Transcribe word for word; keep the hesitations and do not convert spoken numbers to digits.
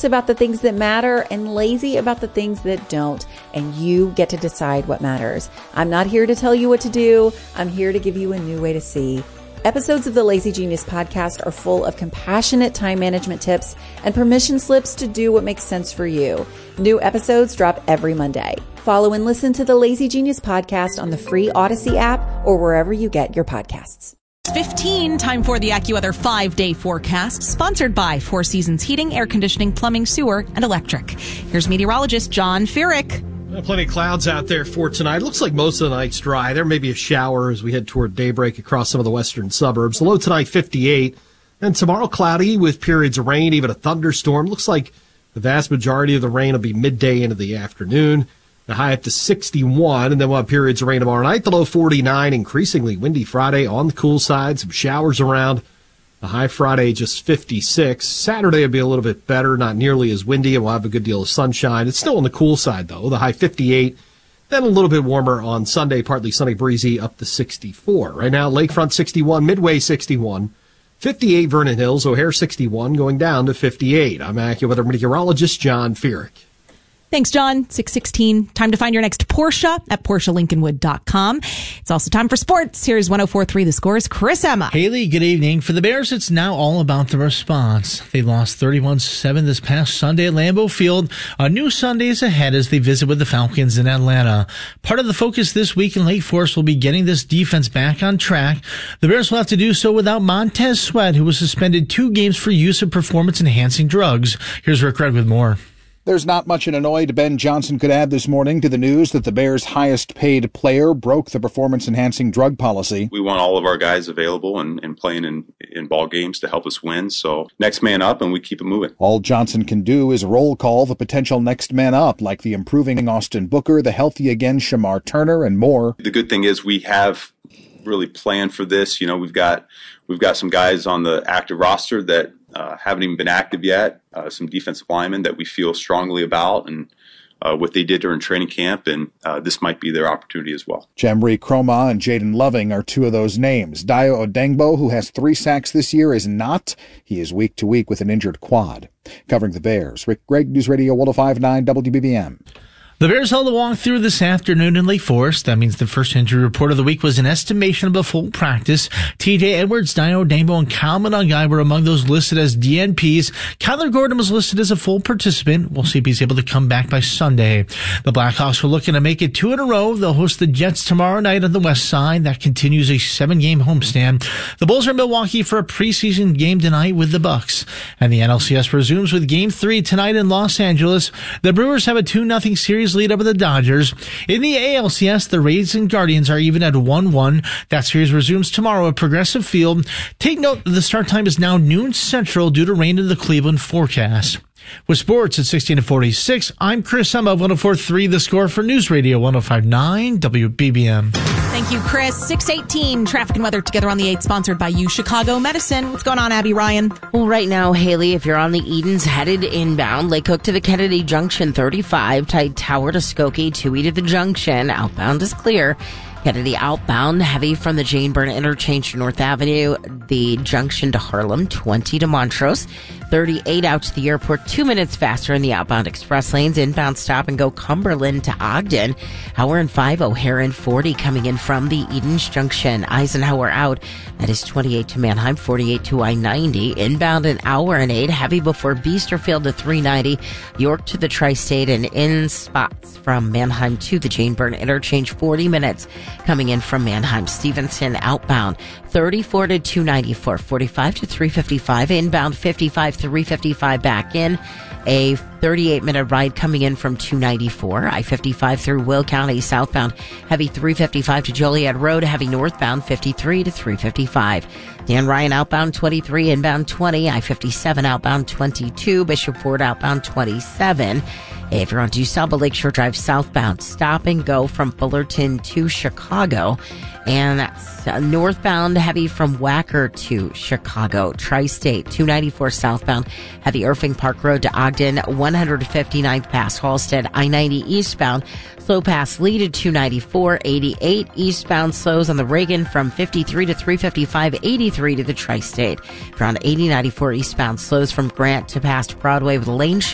curious about the things that matter and lazy about the things that don't. And you get to decide what matters. I'm not here to tell you what to do. I'm here to give you a new way to see. Episodes of the Lazy Genius podcast are full of compassionate time management tips and permission slips to do what makes sense for you. New episodes drop every Monday. Follow and listen to the Lazy Genius podcast on the free Odyssey app or wherever you get your podcasts. fifteen, time for the AccuWeather five-day forecast, sponsored by Four Seasons Heating, Air Conditioning, Plumbing, Sewer, and Electric. Here's meteorologist John Furick. Well, plenty of clouds out there for tonight. Looks like most of the night's dry. There may be a shower as we head toward daybreak across some of the western suburbs. The low tonight, fifty-eight. And tomorrow, cloudy with periods of rain, even a thunderstorm. Looks like the vast majority of the rain will be midday into the afternoon. The high up to sixty-one, and then we'll have periods of rain tomorrow night. The low forty-nine, increasingly windy Friday on the cool side. Some showers around. The high Friday just fifty-six. Saturday will be a little bit better, not nearly as windy, and we'll have a good deal of sunshine. It's still on the cool side, though. The high fifty-eight, then a little bit warmer on Sunday, partly sunny, breezy, up to sixty-four. Right now, Lakefront sixty-one, Midway sixty-one, fifty-eight Vernon Hills, O'Hare sixty-one, going down to fifty-eight. I'm AccuWeather meteorologist John Furick. Thanks, John. six sixteen. Time to find your next Porsche at Porsche Lincolnwood dot com. It's also time for sports. Here's one oh four point three The Score's Chris Emma. Haley, good evening. For the Bears, it's now all about the response. They lost thirty-one seven this past Sunday at Lambeau Field. A new Sunday is ahead as they visit with the Falcons in Atlanta. Part of the focus this week in Lake Forest will be getting this defense back on track. The Bears will have to do so without Montez Sweat, who was suspended two games for use of performance-enhancing drugs. Here's Rick Red with more. There's not much an annoyed Ben Johnson could add this morning to the news that the Bears' highest-paid player broke the performance-enhancing drug policy. We want all of our guys available and, and playing in, in ball games to help us win. So next man up, and we keep it moving. All Johnson can do is roll call the potential next man up, like the improving Austin Booker, the healthy-again Shamar Turner, and more. The good thing is we have really planned for this. You know, we've got we've got some guys on the active roster that Uh, haven't even been active yet, uh, some defensive linemen that we feel strongly about and uh, what they did during training camp, and uh, this might be their opportunity as well. Jamri Croma and Jaden Loving are two of those names. Dio Odengbo, who has three sacks this year, is not. He is week to week with an injured quad. Covering the Bears, Rick Gregg, News Radio one oh five point nine W B B M. The Bears held a walkthrough this afternoon in Lake Forest. That means the first injury report of the week was an estimation of a full practice. T J Edwards, Dio Odengbo, and Kyle Monangai were among those listed as D N Ps. Kyler Gordon was listed as a full participant. We'll see if he's able to come back by Sunday. The Blackhawks are looking to make it two in a row. They'll host the Jets tomorrow night on the west side. That continues a seven-game homestand. The Bulls are in Milwaukee for a preseason game tonight with the Bucks. And the N L C S resumes with Game three tonight in Los Angeles. The Brewers have a two nothing series lead over the Dodgers. In the A L C S, the Rays and Guardians are even at one one. That series resumes tomorrow at Progressive Field. Take note that the start time is now noon central due to rain in the Cleveland forecast. With sports at sixteen to forty-six, I'm Chris Emma, one oh four point three The Score for News Radio one oh five point nine W B B M. Thank you, Chris. six eighteen, traffic and weather together on the eighth, sponsored by U Chicago Medicine. What's going on, Abby Ryan? Well, right now, Haley, if you're on the Edens headed inbound, Lake Hook to the Kennedy Junction, thirty-five, Tide Tower to Skokie, two E to the Junction, outbound is clear. Kennedy outbound, heavy from the Jane Byrne interchange to North Avenue, the junction to Harlem, twenty to Montrose, thirty-eight out to the airport, two minutes faster in the outbound express lanes, inbound stop and go Cumberland to Ogden, hour and five, O'Hare and forty coming in from the Edens Junction, Eisenhower out, that is twenty-eight to Manheim, forty-eight to I ninety, inbound an hour and eight, heavy before Biesterfield to three ninety, York to the Tri-State, and in spots from Manheim to the Jane Byrne interchange, forty minutes. Coming in from Manheim, Stevenson outbound, thirty-four to two ninety-four, forty-five to three fifty-five, inbound fifty-five, three fifty-five back in, a thirty-eight minute ride coming in from two ninety-four, I fifty-five through Will County southbound, heavy three fifty-five to Joliet Road, heavy northbound fifty-three to three fifty-five, Dan Ryan outbound twenty-three, inbound twenty, I fifty-seven outbound twenty-two, Bishop Ford outbound twenty-seven. If you're on DuSable Lakeshore Drive southbound, stop and go from Fullerton to Chicago. And that's uh, northbound heavy from Wacker to Chicago. Tri-State, two ninety-four southbound, heavy Irving Park Road to Ogden, one hundred fifty-ninth past Halstead, I ninety eastbound, slow past Lee to two ninety-four, eighty-eight eastbound slows on the Reagan from fifty-three to three fifty-five, eighty-three to the Tri-State. If you're on eighty ninety-four eastbound slows from Grant to past Broadway with lane shift